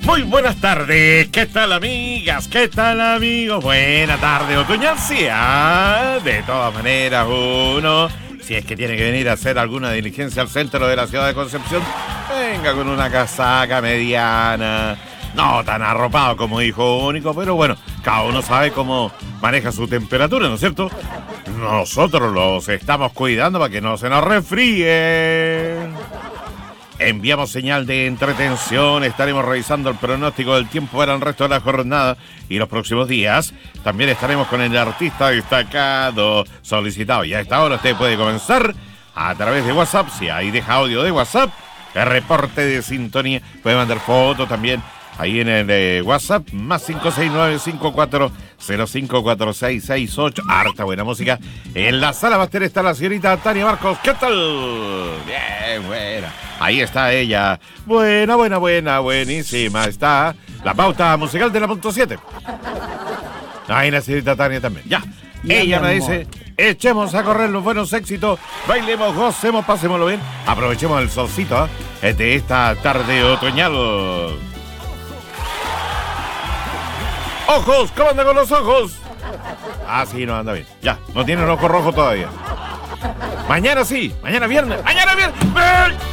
Muy buenas tardes, ¿qué tal amigas? ¿Qué tal amigos? Buena tarde, otoñal, sí, de todas maneras uno, si es que tiene que venir a hacer alguna diligencia al centro de la ciudad de Concepción, venga con una casaca mediana, no tan arropado como hijo único, pero bueno, cada uno sabe cómo maneja su temperatura, ¿no es cierto? Nosotros los estamos cuidando para que no se nos resfríen. Enviamos señal de entretención, estaremos revisando el pronóstico del tiempo para el resto de la jornada y los próximos días. También estaremos con el artista destacado solicitado. Y a esta hora usted puede comenzar a través de WhatsApp, si ahí deja audio de WhatsApp, el reporte de sintonía, puede mandar fotos también ahí en el WhatsApp, más 569-5405-4668. Harta buena música. En la sala máster está la señorita Tania Marcos. ¿Qué tal? Bien, buena. Ahí está ella. Buenísima. Está la pauta musical de la punto 7. Ahí la señorita Tania también. Ya. Ella me dice, echemos a correr los buenos éxitos, bailemos, gocemos, pasémoslo bien, aprovechemos el solcito de esta tarde otoñal. ¡Ojos! ¿Cómo anda con los ojos? Ah, sí, no anda bien. Ya, no tiene el ojo rojo todavía. Mañana sí, mañana viernes.